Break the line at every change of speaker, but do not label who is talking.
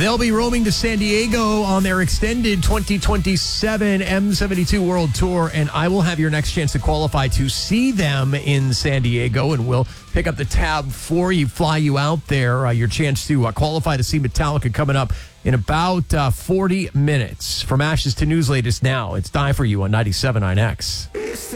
They'll be roaming to San Diego on their extended 2027 M72 World Tour, and I will have your next chance to qualify to see them in San Diego, and we'll pick up the tab for you, fly you out there. Your chance to qualify to see Metallica coming up in about 40 minutes. From ashes to news latest now, it's Die For You on 97.9X.